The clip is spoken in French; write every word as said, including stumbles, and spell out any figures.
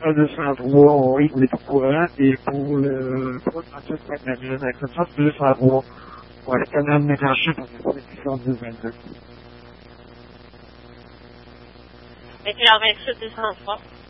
un deux cent trois, oui, on est au courant. Et pour le trois cent six McLaren, avec le sens deux cent trois, pour le canal mélanché pour la production deux vingt-deux. Et puis, alors, avec ça, deux cent trois.